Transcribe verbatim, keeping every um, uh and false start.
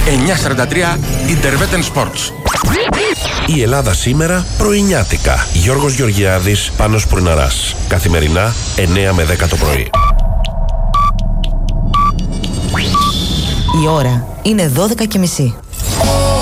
εννιά σαράντα τρία Interveten Sports. Η Ελλάδα σήμερα πρωινιάτικα. Γιώργος Γεωργιάδης, Πάνος Πουρναράς. Καθημερινά εννιά με δέκα το πρωί. Η ώρα είναι δώδεκα και μισή.